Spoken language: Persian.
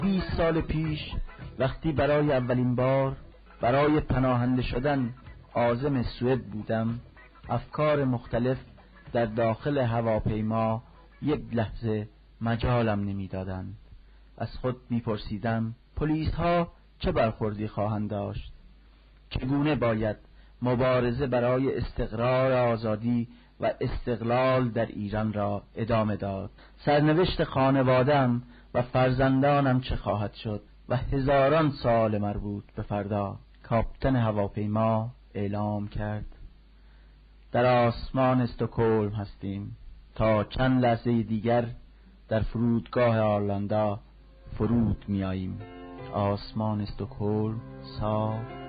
20 سال پیش وقتی برای اولین بار برای پناهنده شدن عازم سوئد بودم، افکار مختلف در داخل هواپیما یک لحظه مجالم نمیدادند. از خود میپرسیدم پلیس ها چه برخوردی خواهند داشت؟ چگونه باید مبارزه برای استقرار آزادی و استقلال در ایران را ادامه داد؟ سرنوشت خانواده‌ام و فرزندانم چه خواهد شد؟ و هزاران سال مربوط به فردا. کاپیتان هواپیما اعلام کرد در آسمان استکهلم هستیم، تا چند لحظه دیگر در فرودگاه آرلاندا فرود میاییم. آسمان استکهلم صاف